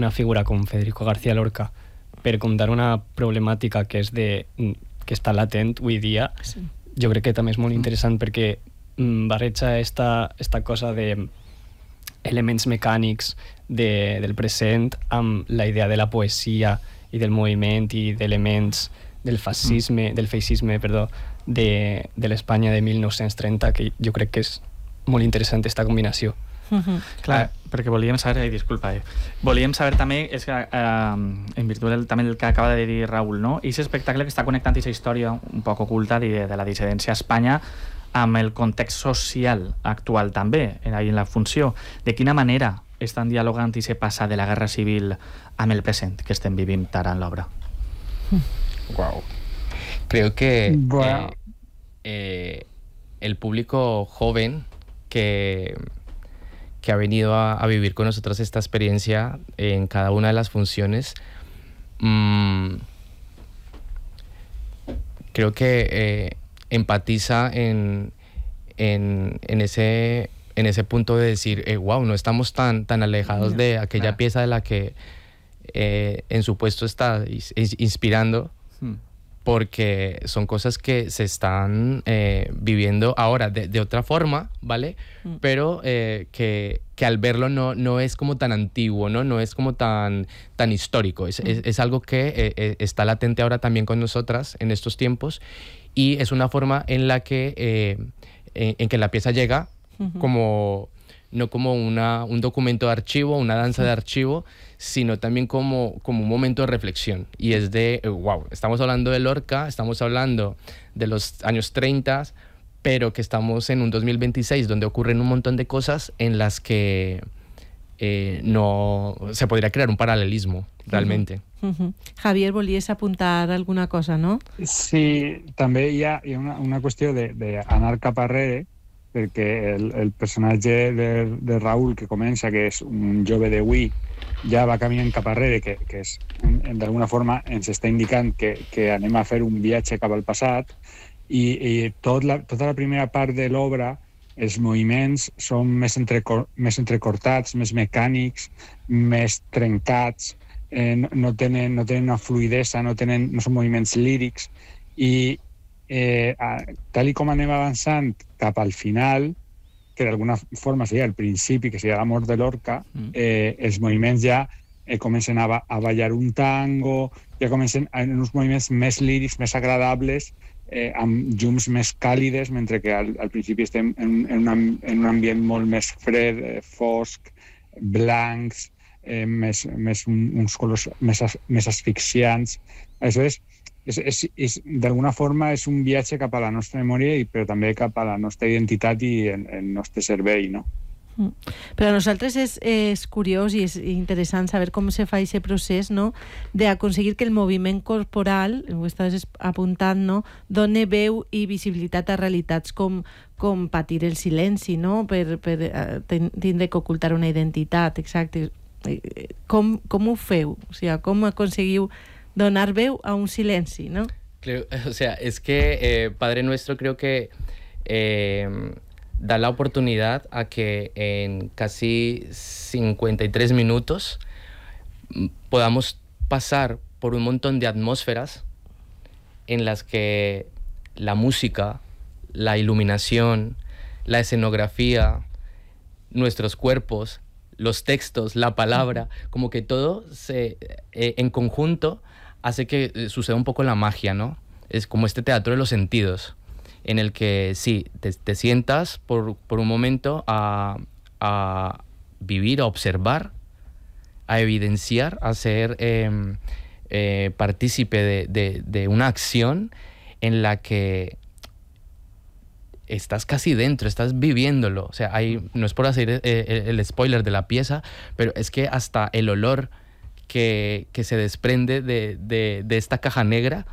una figura com Federico García Lorca per contar una problemàtica que està latent avui dia, jo crec que també és molt interessant perquè barreja esta cosa de elements mecànics del present amb la idea de la poesia i del moviment i d'elements del feixisme, de l'Espanya de 1930, que jo crec que és molt interessant aquesta combinació. Clar, perquè volíem saber, volíem saber també, és que en virtut també el que acaba de dir Raül, no? I aquest espectacle que està connectant aquesta història un poc oculta de la dissidència a Espanya amb el context social actual també, en la funció. De quina manera estan dialogant i se passa de la guerra civil amb el present que estem vivint ara en l'obra? Wow. Creo que el público joven que ha venido a vivir con nosotros esta experiencia en cada una de las funciones, creo que empatiza en ese punto de decir, wow, no estamos tan alejados de aquella pieza de la que en su puesto está inspirando, porque son cosas que se están viviendo ahora de otra forma, ¿vale? Pero que al verlo no es como tan antiguo, no es como tan histórico. Es algo que está latente ahora también con nosotras en estos tiempos, y es una forma en la que en que la pieza llega como no como un documento de archivo, una danza de archivo, sino también como un momento de reflexión. Y es de, wow, estamos hablando de Lorca, estamos hablando de los años 30, pero que estamos en un 2026 donde ocurren un montón de cosas en las que no se podría crear un paralelismo, realmente. Javier, volies apuntar alguna cosa, no? Sí, també hi ha una qüestió d'anar cap arrere, perquè el personatge de Raül, que comença, que és un jove d'avui, ja va caminant cap arrere, que és, d'alguna forma ens està indicant que anem a fer un viatge cap al passat, i tota la primera part de l'obra, els moviments són més entrecortats, més mecànics, més trencats, no tenen una fluidesa, no són moviments lírics, i tal com anem avançant cap al final, que d'alguna forma seria el principi, que seria la mort de Lorca, els moviments ja comencen a ballar un tango, ja comencen en uns moviments més lírics, més agradables, amb llums més càlides, mentre que al principi estem en un ambient molt més fred, fosc, blancs, uns colors més asfixiants. Aleshores, d'alguna forma és un viatge cap a la nostra memòria, però també cap a la nostra identitat i el nostre cervell, no? Per a nosaltres és curiós i és interessant saber com se fa aquest procés, no?, d'aconseguir que el moviment corporal, ho estaves apuntant, no?, doni veu i visibilitat a realitats com patir el silenci, no?, per tindre que ocultar una identitat, exacte. Com ho feu? O sigui, com aconseguiu donar veu a un silenci, ¿no? O sea, es que Padre Nuestro creo que da la oportunidad a que en casi 53 minutos podamos pasar por un montón de atmósferas en las que la música, la iluminación, la escenografía, nuestros cuerpos, los textos, la palabra, como que todo en conjunto hace que suceda un poco la magia, ¿no? Es como este teatro de los sentidos, en el que sí, te sientas por un momento a vivir, a observar, a evidenciar, a ser partícipe de una acción en la que estás casi dentro, estás viviéndolo. O sea, no es por hacer el spoiler de la pieza, pero es que hasta el olor que se desprende de esta caja negra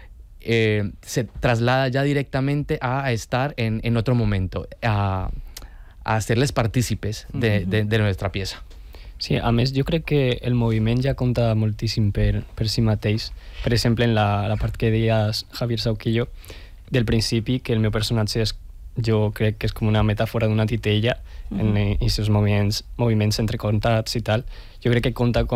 se traslada ya directamente a estar en otro momento, a hacerles partícipes de nuestra pieza. Sí, a més, jo crec que el moviment ja compta moltíssim per si mateix. Per exemple, en la part que deies, Javier Sauquillo, del principi, que el meu personatge jo crec que és com una metàfora d'una titella en aquests moviments entrecontats i tal. Jo crec que compta